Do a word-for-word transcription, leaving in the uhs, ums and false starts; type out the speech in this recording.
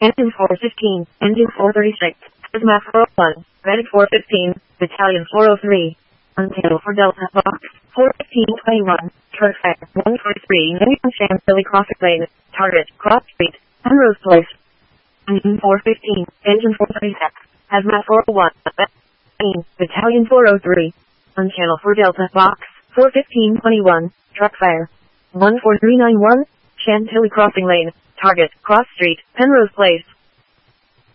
Engine four fifteen, Engine four thirty-six, Hazmat four oh one, Medic four fifteen, Battalion four oh three, Untail for Delta Box, four fifteen twenty-one, Truck Fire, one forty-three, Newton Chantilly Crossing Lane, Target, Cross Street, Penrose Place. Engine four fifteen, Engine four thirty-six, Hazmat four oh one, Battalion four oh three, Untail for Delta Box, four fifteen twenty-one, Truck Fire, one four three nine one, Chantilly Crossing Lane, Target, Cross Street, Penrose Place.